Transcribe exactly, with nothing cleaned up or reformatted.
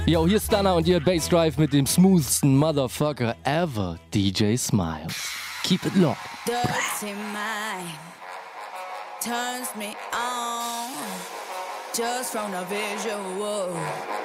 Yo, hier ist Stunner und ihr Bass Drive mit dem smoothsten Motherfucker ever, D J Smile. Keep it locked. Dirty mind turns me on just from the visual.